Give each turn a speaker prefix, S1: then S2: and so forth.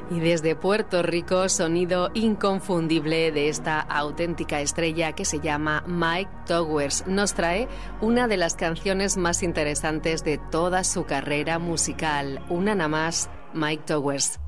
S1: Y desde Puerto Rico, sonido inconfundible de esta auténtica estrella que se llama Myke Towers. Nos trae una de las canciones más interesantes de toda su carrera musical. Una nada más, Myke Towers.